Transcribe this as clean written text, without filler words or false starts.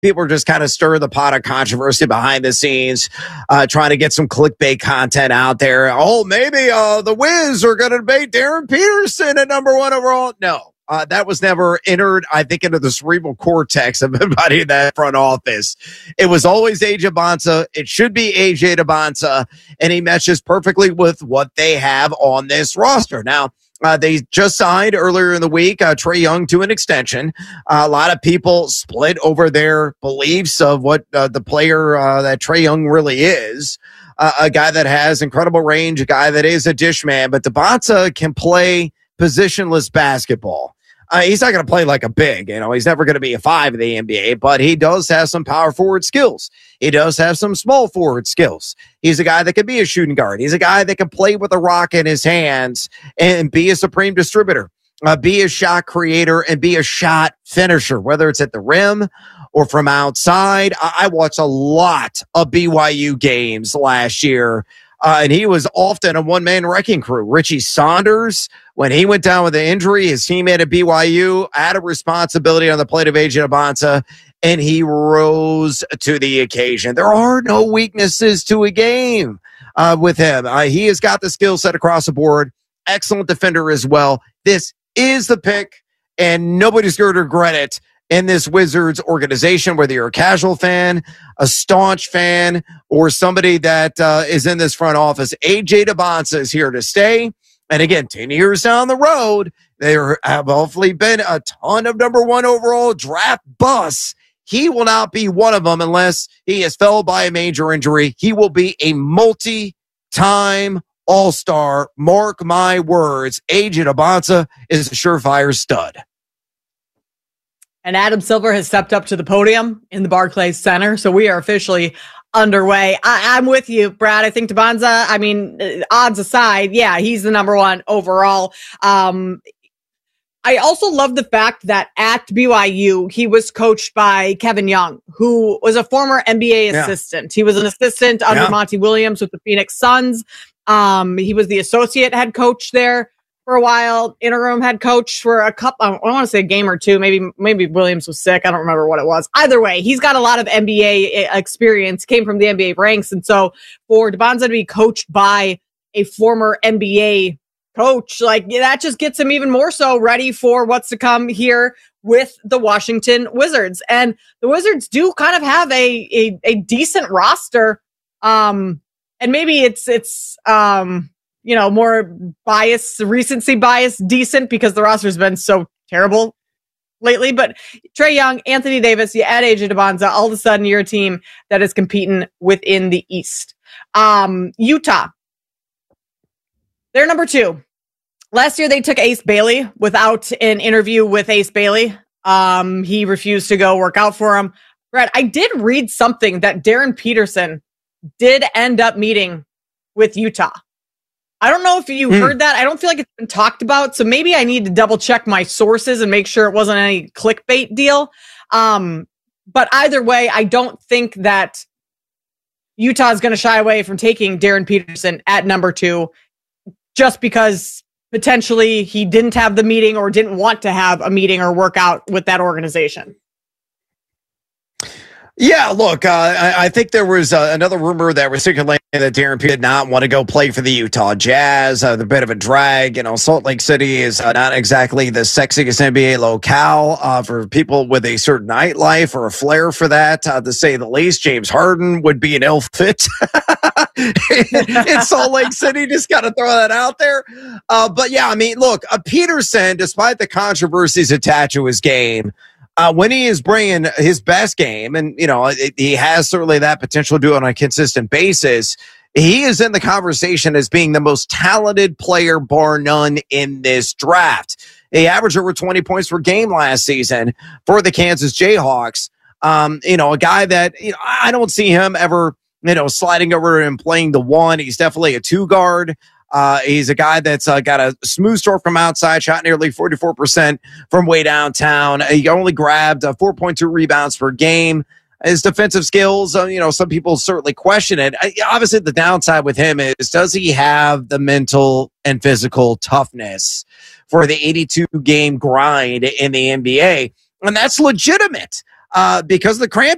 people are just kind of stirring the pot of controversy behind the scenes, trying to get some clickbait content out there. Oh, maybe the Wiz are going to debate Darren Peterson at number 1 overall. No, that was never entered, I think, into the cerebral cortex of everybody in that front office. It was always AJ Dybantsa. It should be AJ Dybantsa, and he matches perfectly with what they have on this roster. Now, they just signed earlier in the week Trae Young to an extension. A lot of people split over their beliefs of what the player that Trae Young really is. A guy that has incredible range, a guy that is a dish man, but Dybantsa can play positionless basketball. He's not going to play like a big, he's never going to be a 5 in the NBA, but he does have some power forward skills. He does have some small forward skills. He's a guy that can be a shooting guard. He's a guy that can play with a rock in his hands and be a supreme distributor, be a shot creator, and be a shot finisher, whether it's at the rim or from outside. I watched a lot of BYU games last year, and he was often a one-man wrecking crew. Richie Saunders, when he went down with an injury, his teammate at BYU had a responsibility on the plate of AJ Dybantsa, and he rose to the occasion. There are no weaknesses to a game with him. He has got the skill set across the board. Excellent defender as well. This is the pick, and nobody's going to regret it in this Wizards organization, whether you're a casual fan, a staunch fan, or somebody that is in this front office. AJ Dybantsa is here to stay. And again, 10 years down the road, there have hopefully been a ton of number 1 overall draft busts. He will not be one of them unless he is felled by a major injury. He will be a multi-time all-star. Mark my words. AJ Dybantsa is a surefire stud. And Adam Silver has stepped up to the podium in the Barclays Center. So we are officially underway. I'm with you, Brad. I think Dybantsa, odds aside, yeah, he's the number 1 overall. I also love the fact that at BYU, he was coached by Kevin Young, who was a former NBA assistant. He was an assistant under Monty Williams with the Phoenix Suns. He was the associate head coach there for a while, interim head coach for a couple, I want to say a game or two. Maybe Williams was sick. I don't remember what it was. Either way, he's got a lot of NBA experience, came from the NBA ranks. And so for Dybantsa to be coached by a former NBA coach, that just gets him even more so ready for what's to come here with the Washington Wizards. And the Wizards do kind of have a decent roster. And maybe it's more recency bias, decent because the roster's been so terrible lately. But Trae Young, Anthony Davis, you add AJ Dybantsa, all of a sudden you're a team that is competing within the East. Utah, they're number 2. Last year they took Ace Bailey without an interview with Ace Bailey. He refused to go work out for him. Brad, I did read something that Darren Peterson did end up meeting with Utah. I don't know if you heard that. I don't feel like it's been talked about. So maybe I need to double check my sources and make sure it wasn't any clickbait deal. But either way, I don't think that Utah is going to shy away from taking Darren Peterson at number 2 just because potentially he didn't have the meeting or didn't want to have a meeting or work out with that organization. Yeah, look, I think there was another rumor that was circulating that Darren Peterson did not want to go play for the Utah Jazz. The bit of a drag. Salt Lake City is not exactly the sexiest NBA locale for people with a certain nightlife or a flair for that, to say the least. James Harden would be an ill fit in Salt Lake City. Just got to throw that out there. But yeah, look, Peterson, despite the controversies attached to his game, when he is bringing his best game, and he has certainly that potential to do it on a consistent basis, he is in the conversation as being the most talented player, bar none, in this draft. He averaged over 20 points per game last season for the Kansas Jayhawks. A guy that I don't see him ever sliding over and playing the 1. He's definitely a 2 guard. He's a guy that's got a smooth stroke from outside, shot nearly 44% from way downtown. He only grabbed 4.2 rebounds per game. His defensive skills, some people certainly question it. Obviously, the downside with him is, does he have the mental and physical toughness for the 82-game grind in the NBA? And that's legitimate because of the cramp